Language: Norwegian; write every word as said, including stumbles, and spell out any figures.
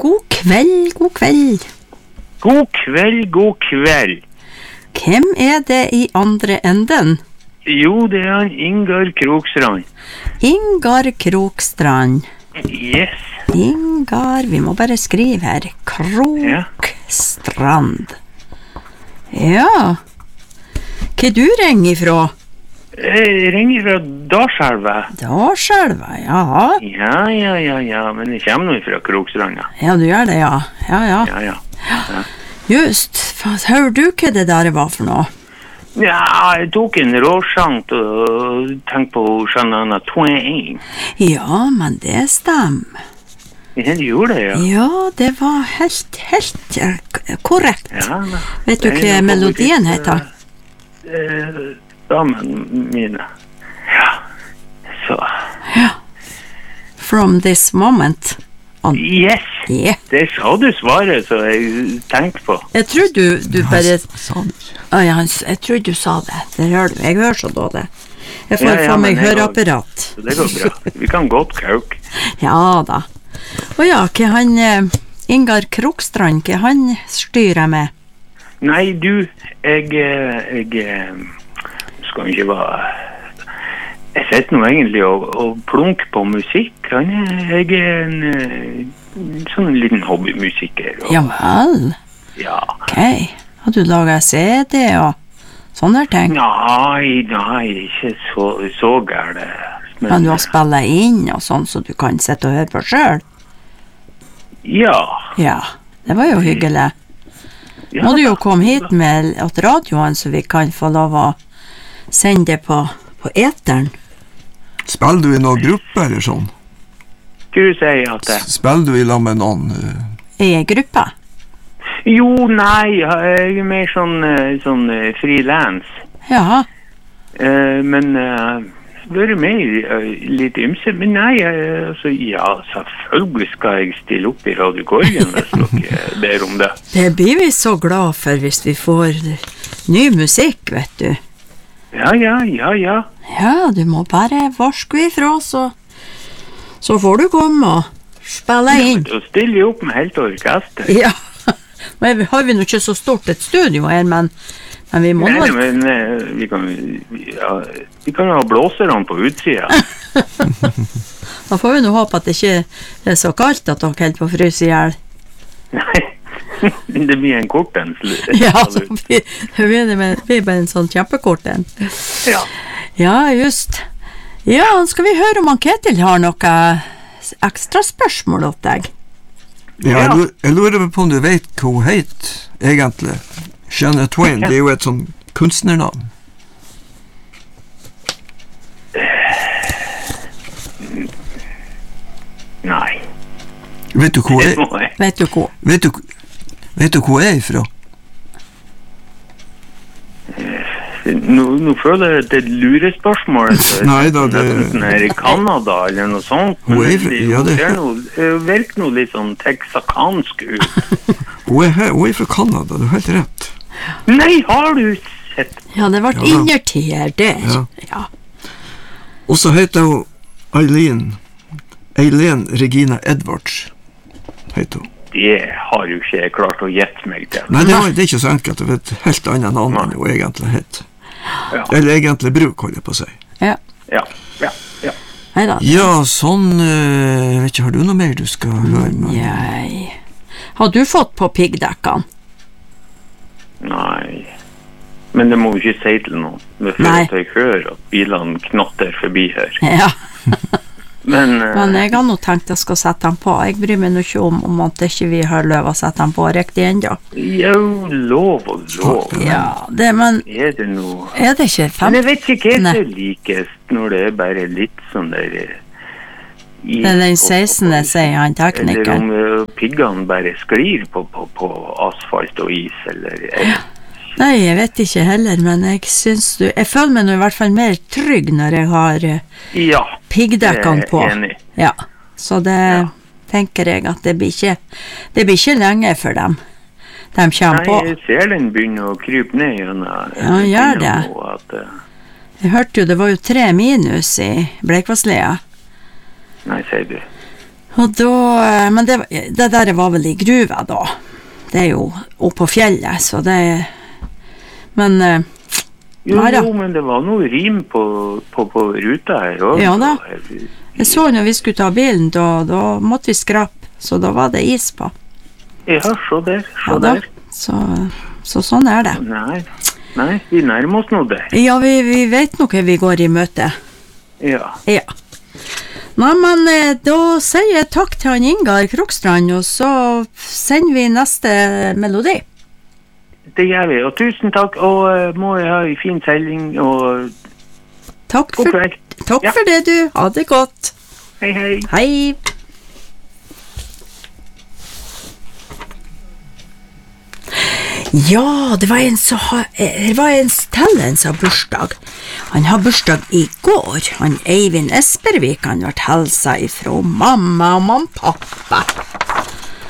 God kveld, god kveld. God kveld, god kveld. Hvem er det i andre enden? Jo, det er han Ingar Krokstrand. Ingar Krokstrand. Yes. Ingar, vi må bare skrive her. Krokstrand. Ja. Hva du ringer ifra? Jeg ringer fra Darselva. Darselva, ja. Ja, ja, ja, ja, men jeg kommer nå fra Krokstrand, ja. Ja, du gjør det, ja. Ja, ja. Ja, ja. ja. Just, hører du hva det der var for noe? Ja, jeg tok en råsjank og tenkte på Shania Twain. Ja, men det stemmer. Ja, det gjorde det, ja. Ja, det var helt, helt uh, korrekt. Ja, men, vet du hva melodien heter? Uh, Damen mine. Ja, så. Ja. From this moment on. Yes, yeah. Det sa du svaret, så jeg tenkte på. Jeg tror du, du bare... Sa du Å, ja, jeg tror du sa det. Det hører du. Jeg hører så dårlig. Jeg får Ja, ja, få meg men det går- høreapparat. Så det går bra. Vi kan godt kauke. Ja da. Og ja, hva han... eh, Ingar Krokstrand, hva han styrer med? Nei, du, jeg, eh, jeg eh, skal ikke være... Jeg sitter nå egentlig og, og plunker på musikk. Han er, jeg er en eh, sånn liten hobbymusiker. Og, Ja vel. ja. Ok. Har du laget C D og sånne ting? Nei, nei, ikke så, så gærent. Kan du ha spillet inn og sånn, så du kan sitte og høre på selv? Ja. Ja, det var jo hyggelig. ja. Må du jo komme hit med at radioen, så vi kan få lov å sende det på, på eteren. Spiller du i noen gruppe eller sånn? Hva du sier at det? Spiller du i lag med noen? Uh, I en gruppe. Jo, nei, jeg er mer sånn, eh, sånn eh, frilans. Ja, Eh, men uh, det er mer uh, litt ymse. Men nei, uh, altså, ja, selvfølgelig skal jeg stille opp i Radio Korgen hvis dere ber om det. det blir vi så glad for hvis vi får ny musikk, vet du. Ja, ja, ja, ja. Ja, du må bare varske ifra, så, så får du komme og spille inn. Da stiller jeg opp med helt orkester. Ja, men vi har vi nå ikke så stort et studio her, men, men vi må Nei, nå... men uh, vi kan ja, vi kan ha blåserne på utsida. Da får vi nå håpe at det ikke er så kaldt at dere helt på frys i hjel. Nei, det blir en kort en. sl- Ja, så blir det blir blir bare en sånn kjempekort en. Ja. Ja, just. Ja, skal vi høre om han Ketil har noe ekstra spørsmål til deg? ja, jeg, lurer, jeg lurer på om du vet hva hun heter, egentlig. Shania Twain, det er jo et sånn kunstnernavn. Nei. Vet du hvor Det jeg, må jeg. Vet du hva? vet du, vet du hvor jeg er ifra? Nå, nå føler jeg at det er et lurespørsmål. Nei da, det- Enten er i Canada eller noe sånt. Hun Men er det, fra- det, ja, det- ser noe, det virker noe litt sånn texakansk ut. Hun er, her, hun er fra Canada, du har helt rett. Nei, har du sett? Ja, det ble Ja. innertid her, det. Ja. Ja. Og så heter hun Eileen, Eileen Regina Edwards, heter hun. Det har jo ikke jeg klart å gjette meg til. Nei, det, var, det er ikke så enkelt, det er et helt annet navn enn hun egentlig heter. Ja, Eller egentlig bruk, holder jeg på å si. Ja. ja, ja, ja. Neida. Ja, sånn, øh, vet ikke, har du noe mer du skal høre med? Jeg... Har du fått på piggdekkene? Nei. Men det må vi ikke si til noen. Det Nei. føler jeg hører at bilene knatter forbi her. Ja. Men, eh, Men jeg har nå tenkt jeg skal sette den på. Jeg bryr meg nå ikke om, om at ikke vi har løv å sette den på riktig enda. jo, lov og lov. Ja, det, men Er det noe... er det ikke fem? Men jeg vet ikke hva Nei. som er likest når det er bare litt sånn der... eh, is Det er den på- sekstende, sier han Eller teknikeren. om eh, piggene bare sklir på, på, på asfalt og is, eller... eller Nei, jeg vet ikke heller, men jeg synes du... Jeg føler meg nå i hvert fall mer trygg når jeg har eh, ja, piggdekkene på. jeg er enig. Ja, så det Ja. tenker jeg at det blir ikke, det blir ikke lenge for dem. De kommer på. Nei, jeg ser den begynner å krype ned gjennom. Ja, han gjør det. At, eh, Jeg hørte jo det var jo tre minus i Bleikvasslia. nei, sier du. Og da, men det, det der var vel i gruva da. Det er jo oppe på fjellet, så det er, men jo, jo, men det var noe rim på, på, på ruta her også. Ja da. Jeg så når vi skulle ta bilen, da, da måtte vi skrape, så da var det is på. Ja, så der, så ja, da. der. Så, så sånn er det. Nei, nei, vi nærmer oss nå der. Ja, vi, vi vet nok hva vi går i møte. Ja. Ja. Nei, men da sier jeg takk til han Ingar Krokstrand, og så sender vi neste melodi. Det gjør vi, og tusen takk, og uh, må jeg ha en fin seiling, og takk for, takk ja. for det du, ha det godt. Hei, hei. Hei. Ja, det var en som har, det var en stellen som har bursdag. Han har bursdag i går. Han Eivind Espervik, han har vært helsa ifra mamma og mamma pappa.